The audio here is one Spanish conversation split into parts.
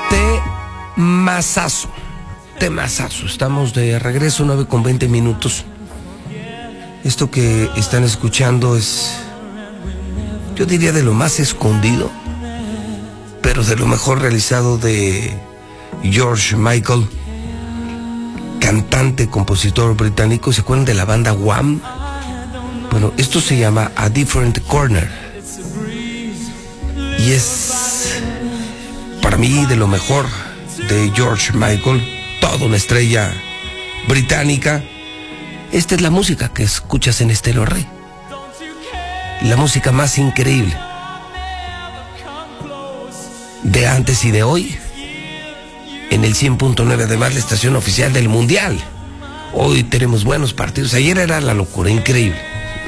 Temazazo. Estamos de regreso, 9:20. Esto que están escuchando es, yo diría, de lo más escondido, pero de lo mejor realizado de George Michael, cantante, compositor británico. ¿Se acuerdan de la banda Wham? Bueno, esto se llama A Different Corner y es para mí de lo mejor de George Michael, toda una estrella británica. Esta es la música que escuchas en Estéreo Rey, la música más increíble de antes y de hoy, en el 100.9, además la estación oficial del Mundial. Hoy tenemos buenos partidos. Ayer era la locura, increíble.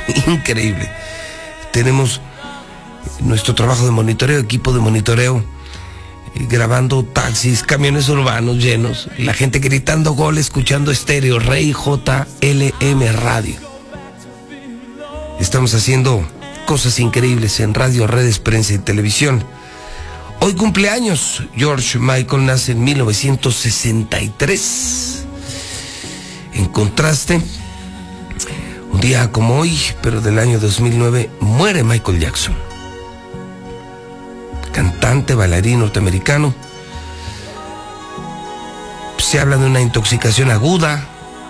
Tenemos nuestro trabajo de monitoreo, equipo de monitoreo, grabando taxis, camiones urbanos llenos, la gente gritando gol, escuchando Estéreo Rey, JLM Radio. Estamos haciendo cosas increíbles en radio, redes, prensa y televisión. Hoy cumpleaños. George Michael nace en 1963. En contraste, un día como hoy, pero del año 2009, muere Michael Jackson. Cantante, bailarín norteamericano. Se habla de una intoxicación aguda.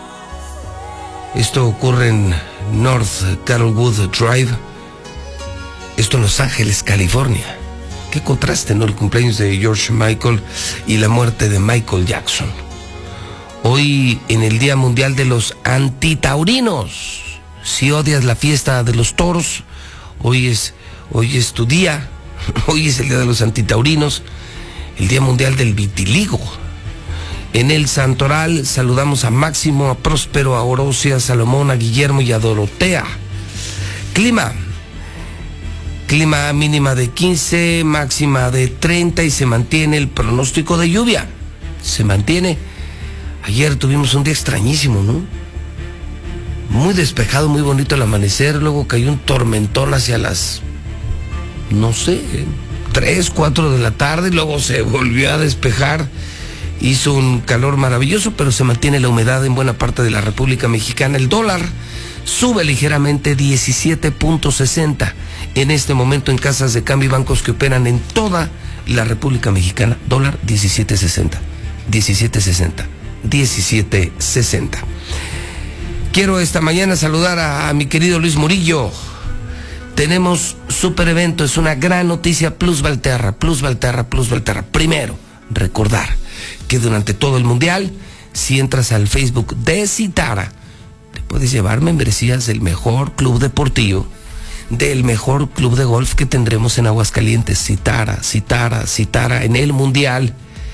Esto ocurre en North Carolwood Drive. Esto en Los Ángeles, California. Qué contraste, ¿no? El cumpleaños de George Michael y la muerte de Michael Jackson. Hoy, en el Día Mundial de los Antitaurinos. Si odias la fiesta de los toros, hoy es tu día. Hoy es el Día de los Antitaurinos, el Día Mundial del Vitiligo. En el Santoral saludamos a Máximo, a Próspero, a Orosia, a Salomón, a Guillermo y a Dorotea. Clima mínima de 15, máxima de 30 y se mantiene el pronóstico de lluvia. Se mantiene. Ayer tuvimos un día extrañísimo, ¿no? Muy despejado, muy bonito el amanecer, luego cayó un tormentón hacia las, 3, 4 de la tarde, y luego se volvió a despejar. Hizo un calor maravilloso, pero se mantiene la humedad en buena parte de la República Mexicana. El dólar sube ligeramente, 17.60 en este momento en casas de cambio y bancos que operan en toda la República Mexicana. Dólar 17.60. Quiero esta mañana saludar a mi querido Luis Murillo. Tenemos super evento, es una gran noticia. Plus Valterra. Primero, recordar que durante todo el Mundial, si entras al Facebook de Citara, te puedes llevar membresías del mejor club deportivo, del mejor club de golf que tendremos en Aguascalientes. Citara, en el Mundial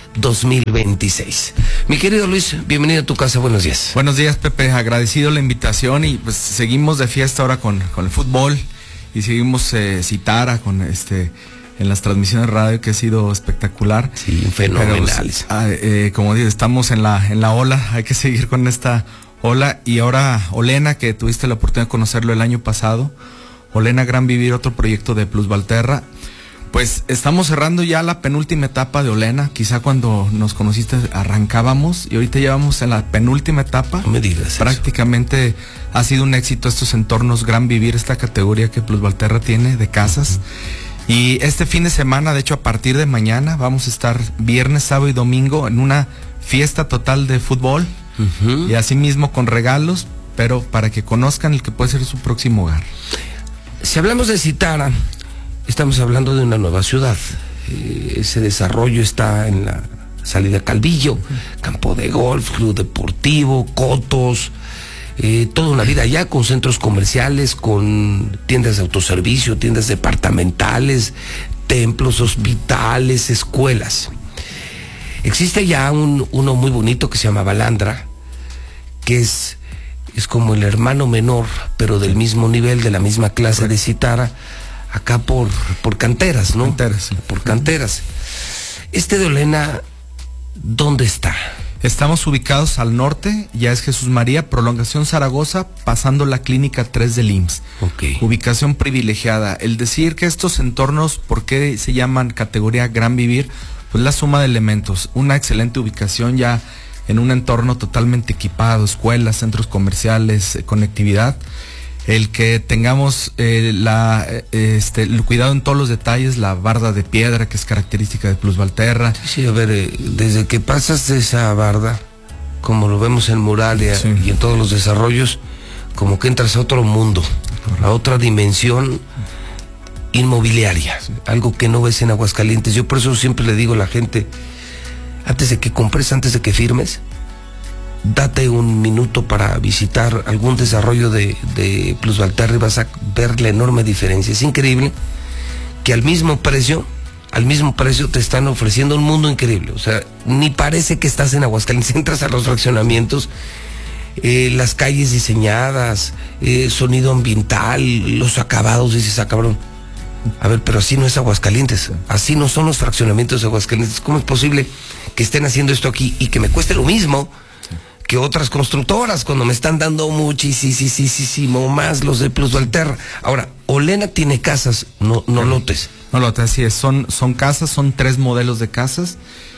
2026. Mi querido Luis, bienvenido a tu casa, buenos días. Buenos días, Pepe, agradecido la invitación y pues seguimos de fiesta ahora con el fútbol y seguimos Citara con en las transmisiones de radio, que ha sido espectacular. Sí, fenomenales. Como dices, estamos en la ola, hay que seguir con esta ola. Y ahora Olena, que tuviste la oportunidad de conocerlo el año pasado, Olena Gran Vivir, otro proyecto de Plus Valterra. Pues estamos cerrando ya la penúltima etapa de Olena. Quizá cuando nos conociste arrancábamos y ahorita llevamos en la penúltima etapa. No me digas prácticamente eso. Ha sido un éxito estos entornos Gran Vivir, esta categoría que Plus Valterra tiene de casas. Y este fin de semana, de hecho a partir de mañana, vamos a estar viernes, sábado y domingo en una fiesta total de fútbol. Y asimismo con regalos, pero para que conozcan el que puede ser su próximo hogar. Si hablamos de Citara, estamos hablando de una nueva ciudad. Ese desarrollo está en la salida Calvillo, campo de golf, club deportivo, cotos, toda una vida allá con centros comerciales, con tiendas de autoservicio, tiendas departamentales, templos, hospitales, escuelas. Existe ya uno muy bonito que se llama Balandra, que es como el hermano menor, pero del mismo nivel, de la misma clase de Citara, acá por canteras, ¿no? Por canteras. De Olena, ¿dónde está? Estamos ubicados al norte, ya es Jesús María, prolongación Zaragoza, pasando la clínica 3 del IMSS. Okay. Ubicación privilegiada. El decir que estos entornos, ¿por qué se llaman categoría Gran Vivir? pues la suma de elementos, una excelente ubicación ya en un entorno totalmente equipado, escuelas, centros comerciales, conectividad, el que tengamos el cuidado en todos los detalles, la barda de piedra que es característica de Plus Valterra. Sí, a ver, desde que pasas de esa barda, como lo vemos en Muralia y en todos los desarrollos, como que entras a otro mundo, a otra dimensión inmobiliaria, algo que no ves en Aguascalientes. Yo por eso siempre le digo a la gente, antes de que compres, antes de que firmes, date un minuto para visitar algún desarrollo de Plus Valterra y vas a ver la enorme diferencia. Es increíble que al mismo precio te están ofreciendo un mundo increíble. O sea, ni parece que estás en Aguascalientes. Entras a los fraccionamientos, las calles diseñadas, sonido ambiental, los acabados, dices, cabrón. A ver, pero así no es Aguascalientes, así no son los fraccionamientos de Aguascalientes. ¿Cómo es posible que estén haciendo esto aquí y que me cueste lo mismo que otras constructoras cuando me están dando muchísimo más los de Plus Valterra? Ahora, Olena tiene casas, no lotes. No lotes, así es, son casas, son 3 modelos de casas.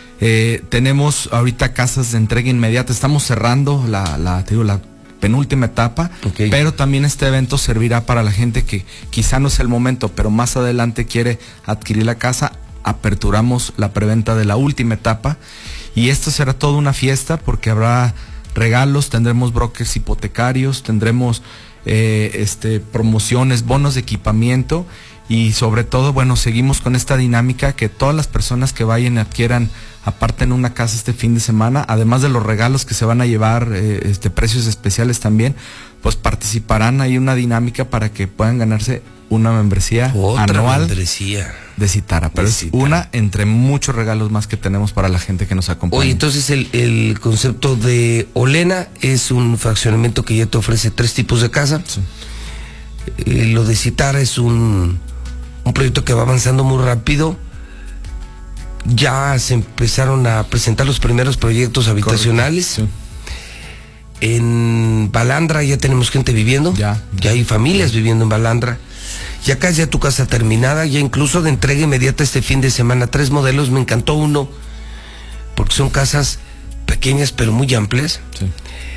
Tenemos ahorita casas de entrega inmediata, estamos cerrando la penúltima etapa, pero también este evento servirá para la gente que quizá no es el momento, pero más adelante quiere adquirir la casa. Aperturamos la preventa de la última etapa y esto será toda una fiesta porque habrá regalos, tendremos brokers hipotecarios, tendremos promociones, bonos de equipamiento y sobre todo, bueno, seguimos con esta dinámica que todas las personas que vayan y adquieran, aparten una casa este fin de semana, además de los regalos que se van a llevar, precios especiales también, pues participarán ahí una dinámica para que puedan ganarse una membresía anual de Citara, pero es una entre muchos regalos más que tenemos para la gente que nos acompaña. Oye, entonces el concepto de Olena es un fraccionamiento que ya te ofrece 3 tipos de casa. Sí. Lo de Citara es un proyecto que va avanzando muy rápido. Ya se empezaron a presentar los primeros proyectos habitacionales. Sí. En Balandra ya tenemos gente viviendo. Ya hay familias viviendo en Balandra. Y acá ya tu casa terminada, ya incluso de entrega inmediata este fin de semana. 3 modelos, me encantó uno, porque son casas pequeñas pero muy amplias. Sí.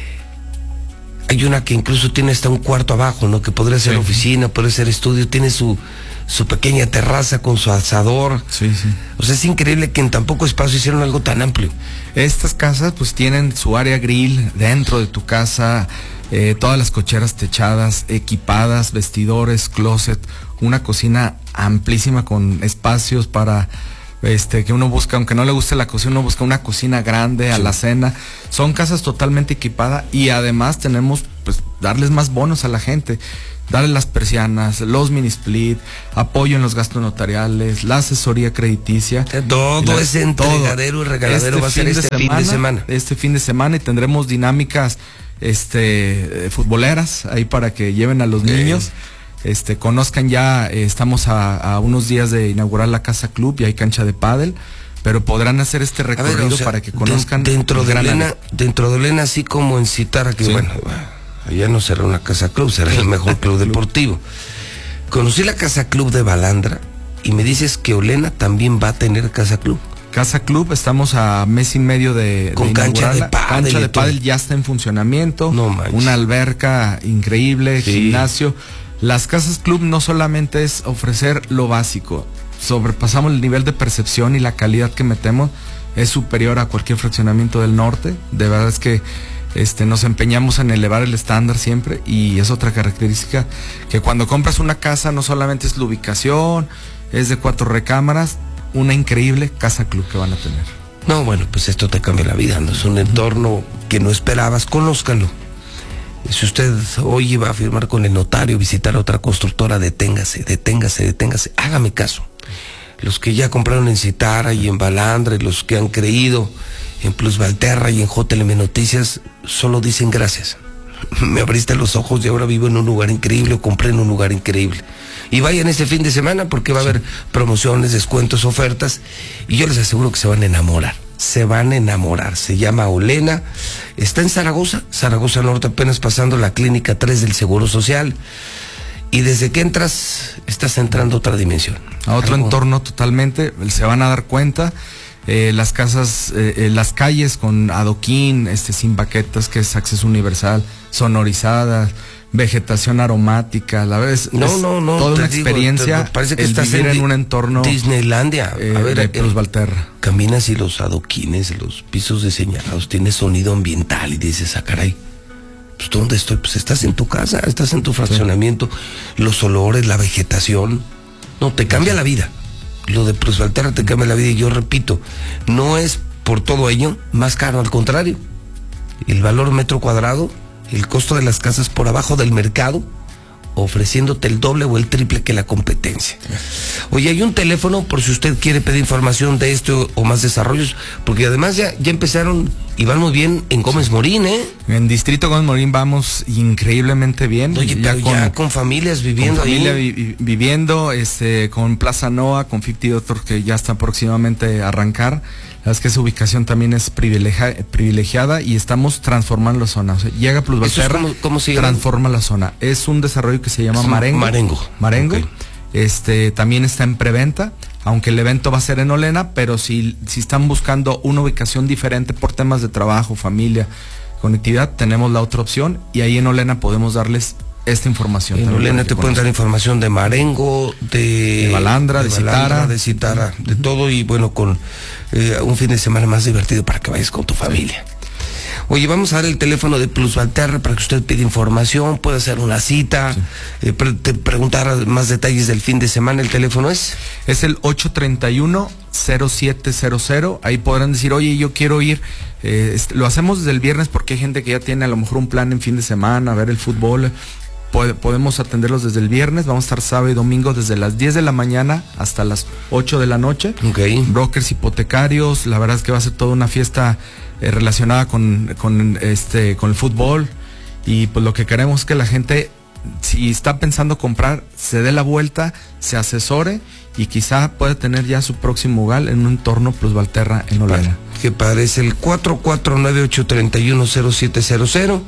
Hay una que incluso tiene hasta un cuarto abajo, ¿no? Que podría ser oficina, podría ser estudio, tiene su pequeña terraza con su asador. Sí. O sea, es increíble que en tan poco espacio hicieron algo tan amplio. Estas casas pues tienen su área grill dentro de tu casa, todas las cocheras techadas, equipadas, vestidores, closet, una cocina amplísima con espacios para que uno busca, aunque no le guste la cocina, uno busca una cocina grande, alacena. Son casas totalmente equipadas y además tenemos pues darles más bonos a la gente, darle las persianas, los mini split, apoyo en los gastos notariales, la asesoría crediticia. Todo ese entregadero y regaladero va a ser este fin de semana. Este fin de semana, y tendremos dinámicas futboleras ahí para que lleven a los niños. Conozcan ya, estamos a unos días de inaugurar la Casa Club y hay cancha de pádel, pero podrán hacer este recorrido para que conozcan dentro de Olena, así como en Citara, que bueno, allá no será una Casa Club, será el mejor club deportivo. Conocí la Casa Club de Balandra y me dices que Olena también va a tener Casa Club. Casa Club, estamos a mes y medio con cancha de pádel. Cancha de pádel ya está en funcionamiento, una alberca increíble, gimnasio. Las casas club no solamente es ofrecer lo básico, sobrepasamos el nivel de percepción y la calidad que metemos es superior a cualquier fraccionamiento del norte. De verdad es que nos empeñamos en elevar el estándar siempre, y es otra característica que cuando compras una casa no solamente es la ubicación, es de 4 recámaras, una increíble casa club que van a tener. No, bueno, pues esto te cambia la vida, ¿no? Es un entorno que no esperabas, conózcanlo. Si usted hoy va a firmar con el notario, visitar a otra constructora, deténgase, hágame caso. Los que ya compraron en Citara y en Balandra, y los que han creído en Plus Valterra y en JLM Noticias, solo dicen gracias. Me abriste los ojos y ahora vivo en un lugar increíble, o compré en un lugar increíble. Y vayan este fin de semana porque va a haber promociones, descuentos, ofertas, y yo les aseguro que se van a enamorar. Se llama Olena, está en Zaragoza Norte, apenas pasando la clínica 3 del Seguro Social, y desde que entras, estás entrando a otra dimensión. A otro entorno totalmente, se van a dar cuenta. las casas, las calles con adoquín, sin baquetas, que es acceso universal, sonorizadas, vegetación aromática, la verdad toda una experiencia. Parece que el estás vivir en un entorno Disneylandia. de Plus Valterra. Caminas y los adoquines, los pisos diseñados, tiene sonido ambiental y dices, caray, pues ¿dónde estoy? Pues estás en tu casa, estás en tu fraccionamiento, los olores, la vegetación, no, te cambia la vida. Lo de Plus Valterra te cambia la vida y yo repito, no es por todo ello más caro, al contrario, el valor metro cuadrado, el costo de las casas por abajo del mercado, ofreciéndote el doble o el triple que la competencia. Oye, hay un teléfono por si usted quiere pedir información de esto o más desarrollos, porque además ya empezaron y van muy bien en Gómez Morín, ¿eh? En Distrito Gómez Morín vamos increíble bien. Oye, ya con familias viviendo con familia ahí. Viviendo, con Plaza Noa, con 50 Doctor, que ya está próximamente a arrancar. La verdad es que esa ubicación también es privilegiada y estamos transformando la zona. O sea, llega Plus Valterra, ¿cómo se transforma la zona. Es un desarrollo que se llama Marengo. Okay. También está en preventa, aunque el evento va a ser en Olena, pero si están buscando una ubicación diferente por temas de trabajo, familia, conectividad, tenemos la otra opción y ahí en Olena podemos darles esta información. En Olena te pueden dar información de Marengo, de Balandra, de Citara, de todo, y bueno, con un fin de semana más divertido para que vayas con tu familia. Oye, vamos a dar el teléfono de Plus Valterra para que usted pida información, puede hacer una cita, preguntar más detalles del fin de semana. ¿El teléfono es? Es el 831-0700. Ahí podrán decir, oye, yo quiero ir. Lo hacemos desde el viernes porque hay gente que ya tiene a lo mejor un plan en fin de semana, a ver el fútbol. Podemos atenderlos desde el viernes. Vamos a estar sábado y domingo desde las 10 de la mañana hasta las 8 de la noche. Okay. Brokers hipotecarios. La verdad es que va a ser toda una fiesta relacionada con el fútbol. Y pues lo que queremos es que la gente, si está pensando comprar, se dé la vuelta, se asesore y quizá pueda tener ya su próximo hogar en un entorno Plus Valterra en Olena. Que parece el 449-831-0700.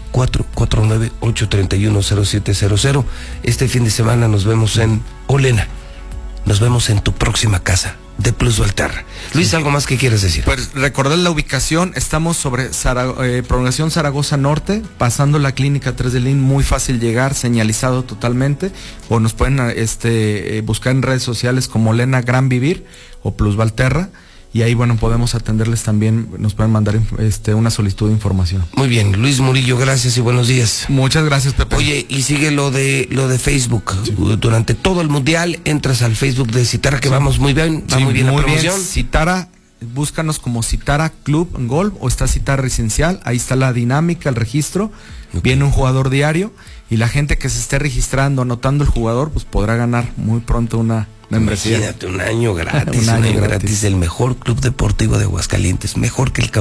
449-831-0700. Este fin de semana nos vemos en Olena. Nos vemos en tu próxima casa de Plus Valterra. Luis, ¿algo más que quieres decir? Pues recordar la ubicación, estamos sobre prolongación Zaragoza Norte, pasando la clínica 3 de Lin, muy fácil llegar, señalizado totalmente, o nos pueden buscar en redes sociales como Olena Gran Vivir o Plus Valterra. Y ahí, bueno, podemos atenderles también, nos pueden mandar una solicitud de información. Muy bien, Luis Murillo, gracias y buenos días. Muchas gracias, Pepe. Oye, y sigue lo de Facebook. Sí. Durante todo el Mundial entras al Facebook de Citara, que vamos muy bien, va muy bien la promoción. Bien. Citara, búscanos como Citara Club Golf o está Citara Residencial, ahí está la dinámica, el registro, viene un jugador diario y la gente que se esté registrando, anotando el jugador, pues podrá ganar muy pronto una membresía. Imagínate, un año gratis, un año gratis del mejor club deportivo de Aguascalientes, mejor que el